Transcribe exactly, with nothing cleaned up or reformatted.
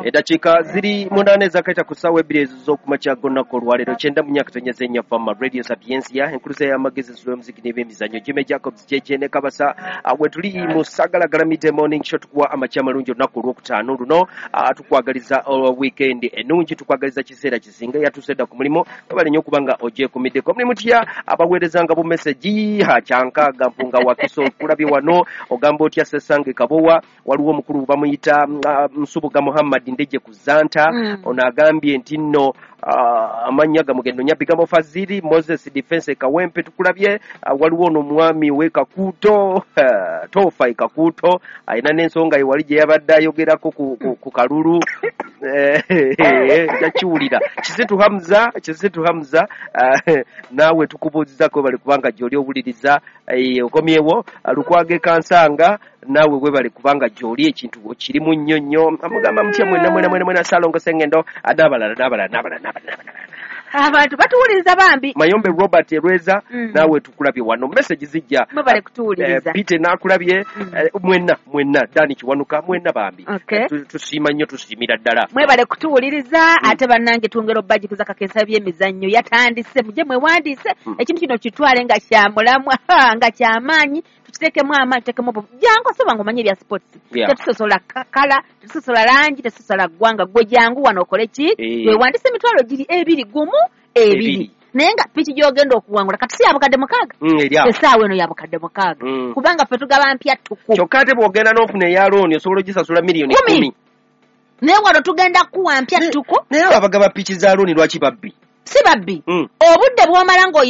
Edakiika ziri munane zakaita ku ssaawa ebbiri ez'okumakya g'olunaku olwaleero kyenda mu myaka tonnya z'ennya fama radio sapiensia enkulusa y'amagezi z'omuziki n'ebyemizannyo Jimmy Jacobs Jeje ne Kabasa we tuli mu Sagalagala midday morning show tukuwa amakya amalungi olunaku olwokutaano luno tukwagaliza weekend ennungi tukwagaliza kiseera kisinga yatuuse dda ku mulimu webale nnyo okuba nga ogyeko ku midday ko mulimu tya abaweerezanga bu message ha kyankaaga mpunga wakiso kulabye wano ogamba otya Ssesange Kabowa waliwo omukulu bamuyita Nsubuga Muhammad Ndeje ku Zanta mm. ono agambye nti nno uh, amannya gamugendo Nyabigamo Fazili Moses Defense Kawempe tukulabye uh, waliwo ono mwami we Kakuto uh, Tofa Kakuto ayina n'ensonga ye wali gye yabadde ayogerako ku, ku, ku kalulu yakiwulira Kisitu Hamza Kisitu Hamza uh, naawe tukubuuzizako bali kubanga gy'oli owuliriza uh, okomyewo uh, Lukwage Kansanga nawe webale kubanga gy'oli ekintu kirimu nnyo nnyo amugamba mutya mwena mwena mwena mwena Salongo Sengendo adabalala nabala nabala nabala abantu batuwuliriza bambi Mayombe Robert Erweza mm. nawe tukulabye wano message zijja mubale kutuwuliriza uh, Pete nakulabye mm. uh, mwena mwena Dani Kiwanuka mwena bambi okay. uh, tusiima nnyo tusiimira ddala mwebale kutuwuliriza mm. ate bannange twongera bajikuza kakensa by'emizannyo yatandise muje mwewandise mm. ekintu kino kitwale nga kyamulamwa nga kyamaanyi tukitekemu amaanyi tutekemu jangu soba ngo manye bya sports yeah. tetusosola kala tetusosola langi tetusosola gwanga gwe jangu wano okole ki hey. wewandise mitwalo giri ebiri gumu ebiri naye nga piki gyogenda okuwangula kati si yabukadde mukaaga mm, esaawa eno yabukadde mukaaga mm. kubanga ffe tugaba mpya tuku kyokka ate bw'ogenda n'ofuna eya looni osobola ogisasula miliyoni kumi naye wano tugenda kuwa mpya tuku naye abagaba piki za looni lwaki babbi si babbi mm. obudde bw'omala ngo